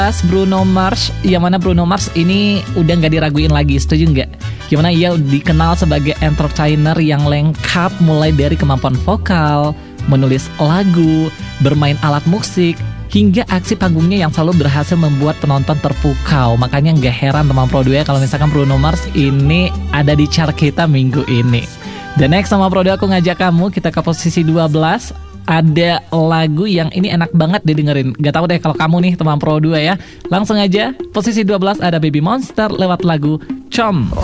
Bruno Mars, yang mana Bruno Mars ini udah nggak diraguin lagi, setuju nggak? Gimana ia dikenal sebagai entertainer yang lengkap mulai dari kemampuan vokal, menulis lagu, bermain alat musik, hingga aksi panggungnya yang selalu berhasil membuat penonton terpukau. Makanya nggak heran teman Pro 2 ya kalau misalkan Bruno Mars ini ada di chart kita minggu ini. Dan next sama Pro 2 aku ngajak kamu, kita ke posisi 12. Ada lagu yang ini enak banget didengerin. Gak tahu deh kalau kamu nih teman Pro 2 ya. Langsung aja, posisi 12 ada Baby Monster lewat lagu Chom.